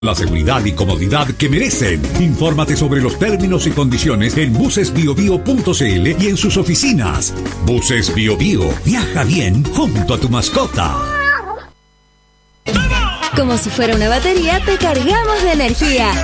La seguridad y comodidad que merecen. Infórmate sobre los términos y condiciones en bucesbiobio.cl y en sus oficinas. Buses Bio Bio. Viaja bien junto a tu mascota. Como si fuera una batería, te cargamos de energía.